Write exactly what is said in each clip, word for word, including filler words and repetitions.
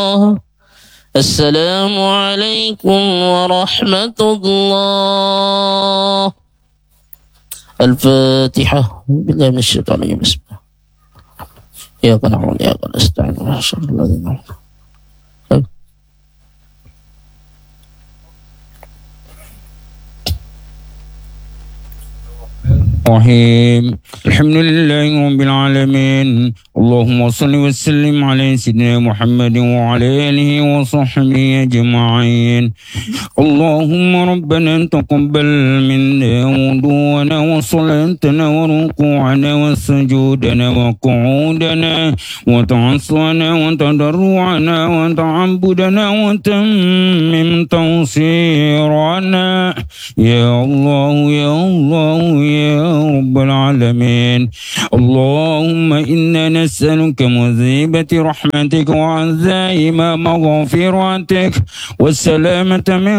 السلام عليكم ورحمة الله. الفاتحة. بالله من الشيطان الرجيم. بسم الله. إياك نعبد وإياك نستعين اهدنا الصراط الذين أنعمت عليهم. الرحيم. الحمد لله رب العالمين. اللهم صل وسلم على سيدنا محمد وعلى آله وصحبه أجمعين. اللهم ربنا تقبل منا وضوءنا وصلاتنا وركوعنا وسجودنا وقعودنا وتعصنا وتضرعنا وتعبدنا وتمم توصيرنا يا الله يا الله يا رب العالمين. اللهم إنا نسألك مذيبة رحمتك وعزائم مغفرتك والسلامة من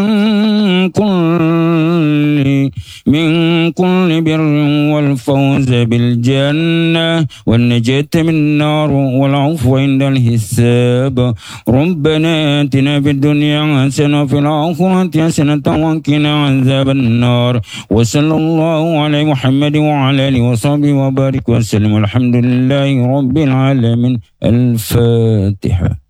كل من كل بر والفوز بالجنة والنجاة من النار والعفو عند الحساب. ربنا آتنا في الدنيا حسنة وفي الآخرة حسنة وقنا عذاب النار. وصلى الله على محمد وعلى آله وصحبه وبارك وسلم. الحمد لله رب العالمين. الفاتحة.